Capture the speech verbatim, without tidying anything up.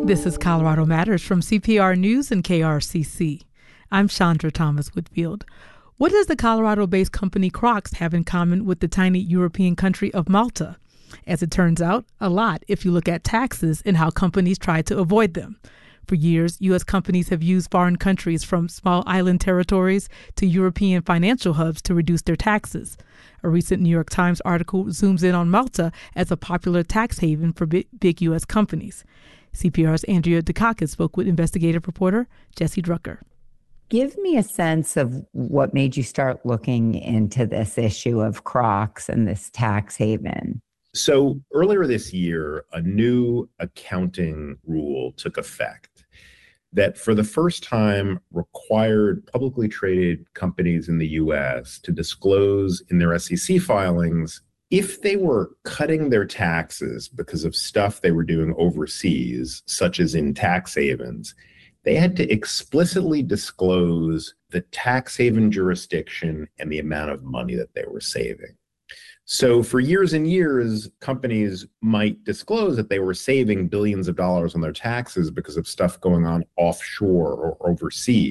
This is Colorado Matters from C P R News and K R C C. I'm Chandra Thomas Whitfield. What does the Colorado-based company Crocs have in common with the tiny European country of Malta? As it turns out, a lot if you look at taxes and how companies try to avoid them. For years, U S companies have used foreign countries from small island territories to European financial hubs to reduce their taxes. A recent New York Times article zooms in on Malta as a popular tax haven for big, big U S companies. C P R's Andrea Dukakis spoke with investigative reporter Jesse Drucker. Give me a sense of what made you start looking into this issue of Crocs and this tax haven. So earlier this year, a new accounting rule took effect that for the first time required publicly traded companies in the U S to disclose in their S E C filings if they were cutting their taxes because of stuff they were doing overseas, such as in tax havens. They had to explicitly disclose the tax haven jurisdiction and the amount of money that they were saving. So for years and years, companies might disclose that they were saving billions of dollars on their taxes because of stuff going on offshore or overseas.